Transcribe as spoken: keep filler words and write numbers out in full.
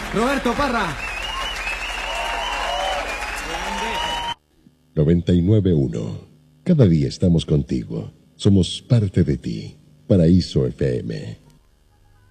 Roberto Parra. noventa y nueve uno. Cada día estamos contigo. Somos parte de ti. Paraíso F M.